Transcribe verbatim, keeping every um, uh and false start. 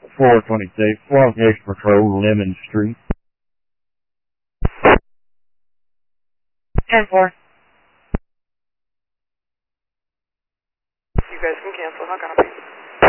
four twenty-six, Walk X Patrol, Lemon Street. ten four.